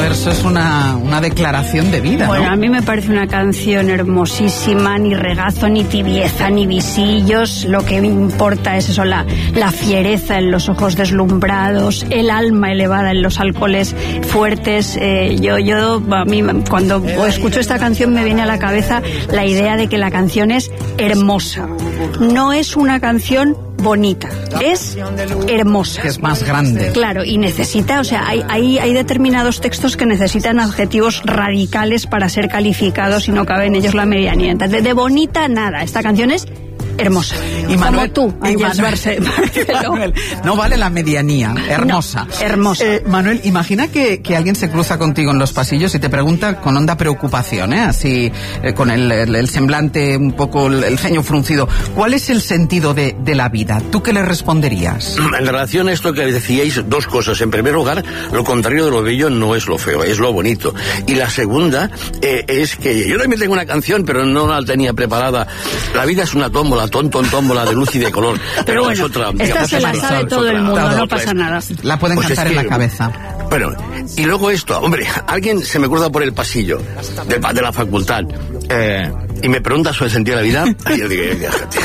verso es una declaración de vida, bueno, ¿no? A mí me parece una canción hermosísima, ni regazo, ni tibieza, ni visillos. Lo que me importa es eso, la fiereza en los ojos deslumbrados, el alma elevada en los alcoholes fuertes. A mí cuando escucho esta canción me viene a la cabeza la idea de que la canción es hermosa. No es una canción bonita, es hermosa. Que es más grande. Claro, y necesita, o sea, hay determinados textos que necesitan adjetivos radicales para ser calificados y no cabe en ellos la medianía. Entonces, de bonita nada, esta canción es hermosa. Y Manuel, como tú, Ángels Barceló. Manuel, no vale la medianía, hermosa. No, hermosa. Manuel, imagina que alguien se cruza contigo en los pasillos y te pregunta con honda preocupación, así, con el semblante un poco, el ceño fruncido, ¿cuál es el sentido de la vida? ¿Tú qué le responderías? En relación a esto que decíais, dos cosas. En primer lugar, lo contrario de lo bello no es lo feo, es lo bonito. Y la segunda es que yo también tengo una canción, pero no la tenía preparada. La vida es una tómbola, tómbola de luz y de color. Pero bueno, es otra, esta se la sabe todo el mundo, no pasa nada. La pueden cantar en la cabeza. Bueno, y luego esto, hombre, alguien se me cruza por el pasillo de la facultad y me pregunta sobre el sentido de la vida. Y yo digo,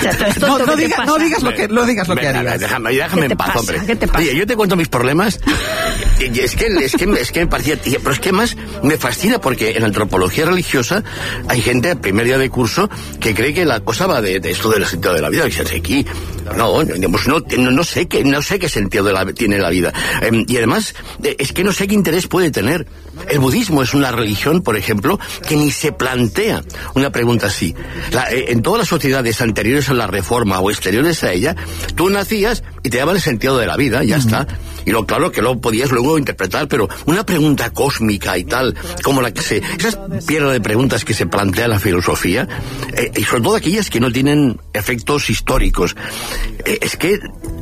no digas lo que harías. Déjame en paz, hombre. ¿Qué te pasa? Oye, yo te cuento mis problemas y es que me parecía, pero es que más me fascina porque en antropología religiosa hay gente al primer día de curso que cree que la cosa va de esto del sentido de la vida. Y dice, aquí no sé qué sentido tiene la vida. Y además es que no sé qué interés puede tener. El budismo es una religión, por ejemplo, que ni se plantea una pregunta así. En todas las sociedades anteriores a la reforma o exteriores a ella, tú nacías y te daban el sentido de la vida, ya está. Y claro que lo podías luego interpretar, pero una pregunta cósmica y tal, como esas piedras de preguntas que se plantea la filosofía, y sobre todo aquellas que no tienen efectos históricos, es que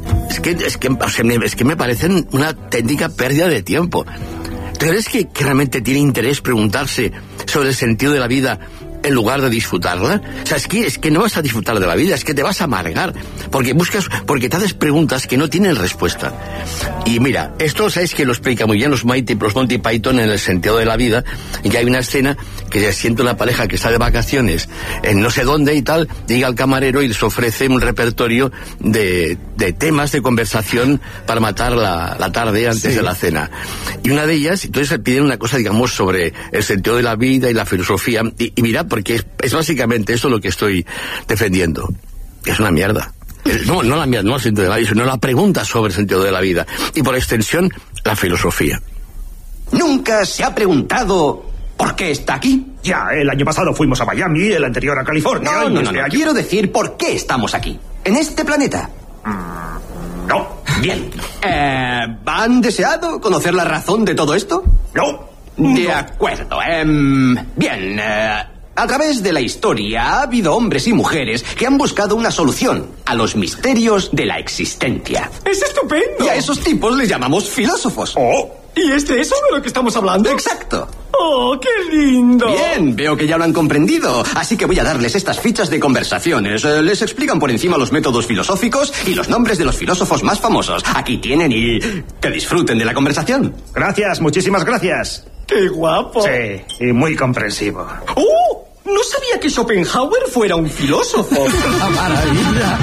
me parecen una técnica pérdida de tiempo. ¿Tú crees que realmente tiene interés preguntarse sobre el sentido de la vida en lugar de disfrutarla? O sea, es que no vas a disfrutar de la vida, es que te vas a amargar, porque te haces preguntas que no tienen respuesta. Y mira, esto sabes que lo explica muy bien los Monty Python en el sentido de la vida, y que hay una escena que se siente una pareja que está de vacaciones en no sé dónde y tal, llega al camarero y les ofrece un repertorio de temas de conversación para matar la tarde antes de la cena. Y una de ellas, entonces piden una cosa, digamos, sobre el sentido de la vida y la filosofía, y mira, porque es básicamente eso lo que estoy defendiendo. Es una mierda. No la mierda, no el sentido de la vida, sino la pregunta sobre el sentido de la vida. Y por extensión, la filosofía. ¿Nunca se ha preguntado por qué está aquí? Ya, el año pasado fuimos a Miami, el anterior a California. No. Quiero decir, ¿por qué estamos aquí? ¿En este planeta? No. Bien. ¿Han deseado conocer la razón de todo esto? No. De acuerdo. Bien. A través de la historia ha habido hombres y mujeres que han buscado una solución a los misterios de la existencia. ¡Es estupendo! Y a esos tipos les llamamos filósofos. Oh. ¿Y es de eso de lo que estamos hablando? Exacto. ¡Oh, qué lindo! Bien, veo que ya lo han comprendido. Así que voy a darles estas fichas de conversaciones. Les explican por encima los métodos filosóficos y los nombres de los filósofos más famosos. Aquí tienen y que disfruten de la conversación. Gracias, muchísimas gracias. ¡Qué guapo! Sí, y muy comprensivo. ¡Oh! No sabía que Schopenhauer fuera un filósofo. ¡Una maravilla!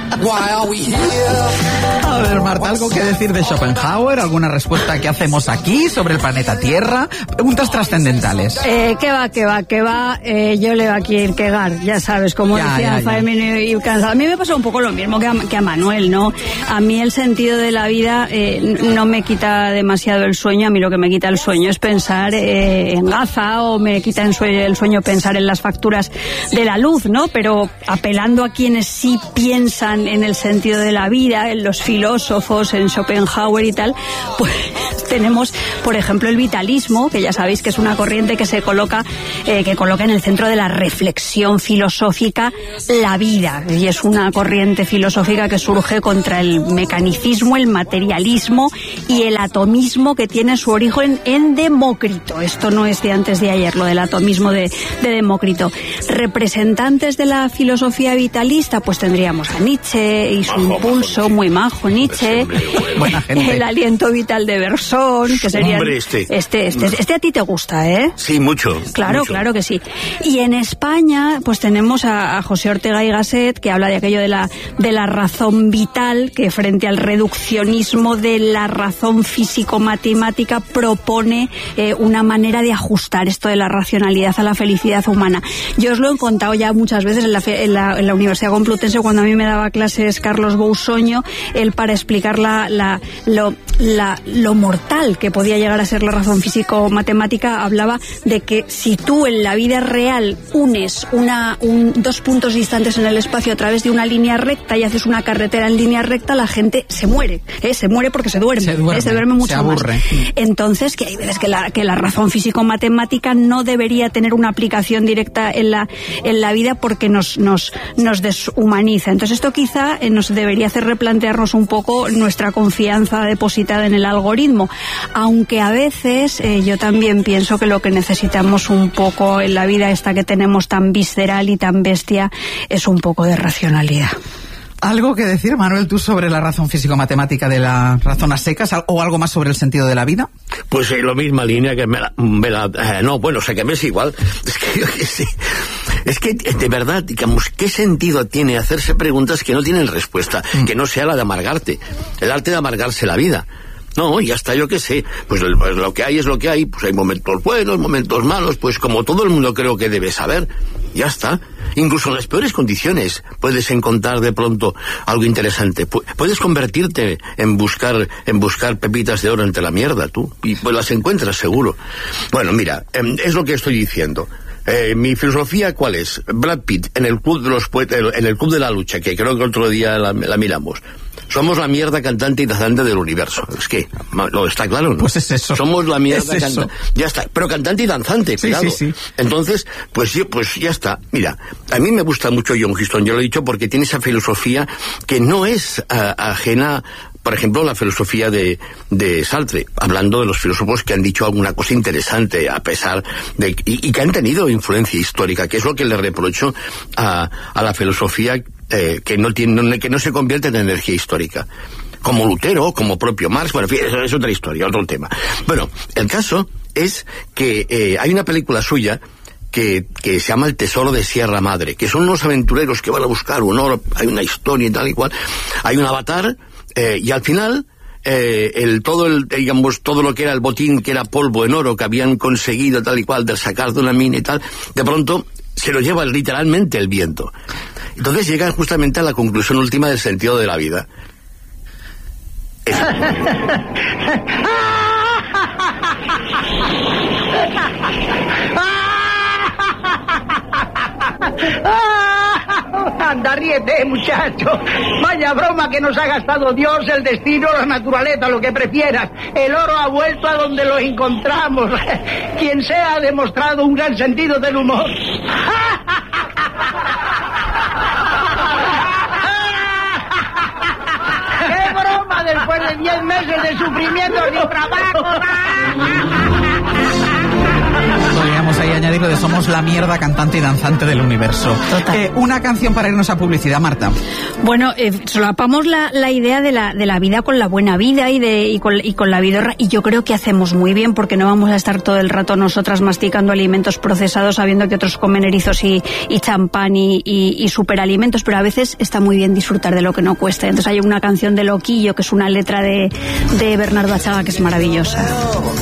A ver, Marta, ¿algo que decir de Schopenhauer? ¿Alguna respuesta que hacemos aquí sobre el planeta Tierra? Preguntas trascendentales. ¿Qué va? Yo leo a Kierkegaard, ya sabes, como decía Faemino y cansado. A mí me pasa un poco lo mismo que a Manuel, ¿no? A mí el sentido de la vida no me quita demasiado el sueño. A mí lo que me quita el sueño es pensar en Gaza, o me quita el sueño pensar en las facturas de la luz, ¿no? Pero apelando a quienes sí piensan en el sentido de la vida, en los filósofos, en Schopenhauer y tal, pues tenemos, por ejemplo, el vitalismo, que ya sabéis que es una corriente que coloca en el centro de la reflexión filosófica la vida, y es una corriente filosófica que surge contra el mecanicismo, el materialismo y el atomismo, que tiene su origen en Demócrito. Esto no es de antes de ayer, lo del atomismo de Demócrito. Demócrito. Representantes de la filosofía vitalista, pues tendríamos a Nietzsche y su impulso, muy majo Nietzsche, el aliento vital de Bersón, que sería este a ti te gusta, ¿eh? Sí, mucho. Claro, mucho. Claro que sí. Y en España, pues tenemos a José Ortega y Gasset, que habla de aquello de la razón vital, que frente al reduccionismo de la razón físico-matemática propone una manera de ajustar esto de la racionalidad a la felicidad humana. Yo os lo he contado ya muchas veces en la Universidad Complutense, cuando a mí me daba clases Carlos Bousoño, él, para explicar lo mortal que podía llegar a ser la razón físico-matemática, hablaba de que si tú en la vida real unes dos puntos distantes en el espacio a través de una línea recta y haces una carretera en línea recta, la gente se muere porque se duerme mucho más. Entonces, que hay veces que la razón físico-matemática no debería tener una aplicación directa en la vida, porque nos deshumaniza. Entonces esto quizá nos debería hacer replantearnos un poco nuestra confianza depositada en el algoritmo, aunque a veces yo también pienso que lo que necesitamos un poco en la vida esta que tenemos tan visceral y tan bestia es un poco de racionalidad. ¿Algo que decir, Manuel, tú sobre la razón físico-matemática de las razones secas, o algo más sobre el sentido de la vida? Pues la misma línea que que me es igual. Es que yo qué sé. Es que, de verdad, digamos, ¿qué sentido tiene hacerse preguntas que no tienen respuesta? Que no sea la de amargarte. El arte de amargarse la vida. No, ya está, yo qué sé. Pues lo que hay es lo que hay. Pues hay momentos buenos, momentos malos, pues como todo el mundo creo que debe saber. Ya está. Incluso en las peores condiciones puedes encontrar de pronto algo interesante. Puedes convertirte en buscar pepitas de oro entre la mierda, tú. Y pues las encuentras seguro. Bueno, mira, es lo que estoy diciendo. Mi filosofía, ¿cuál es? Brad Pitt, en el Club de los Poetas, en el Club de la Lucha, que creo que otro día la miramos. Somos la mierda cantante y danzante del universo. Es que, ¿no está claro, no? Pues es eso. Somos la mierda cantante. Ya está. Pero cantante y danzante, cuidado. Sí. Entonces, pues ya está. Mira, a mí me gusta mucho John Huston, yo lo he dicho, porque tiene esa filosofía que no es ajena. Por ejemplo, la filosofía de Sartre, hablando de los filósofos que han dicho alguna cosa interesante, a pesar de... Y que han tenido influencia histórica, que es lo que le reprocho a la filosofía que no se convierte en energía histórica. Como Lutero, como propio Marx, bueno, en fin, eso es otra historia, otro tema. Bueno, el caso es que hay una película suya que se llama El tesoro de Sierra Madre, que son unos aventureros que van a buscar un oro, hay una historia y tal y cual, hay un avatar, y al final todo lo que era el botín, que era polvo en oro que habían conseguido tal y cual de sacar de una mina y tal, de pronto se lo lleva literalmente el viento. Entonces llegan justamente a la conclusión última del sentido de la vida. Anda, ríete, muchacho. Vaya broma que nos ha gastado Dios, el destino, la naturaleza, lo que prefieras. El oro ha vuelto a donde lo encontramos. Quien sea ha demostrado un gran sentido del humor. ¡Qué broma después de 10 meses de sufrimiento sin trabajo! Podríamos ahí añadir lo de somos la mierda cantante y danzante del universo. Una canción para irnos a publicidad, Marta. Bueno, solapamos la idea de la vida con la buena vida y con la vidorra, y yo creo que hacemos muy bien, porque no vamos a estar todo el rato nosotras masticando alimentos procesados sabiendo que otros comen erizos y champán y superalimentos, pero a veces está muy bien disfrutar de lo que no cuesta. Entonces hay una canción de Loquillo, que es una letra de Bernardo Achaga, que es maravillosa.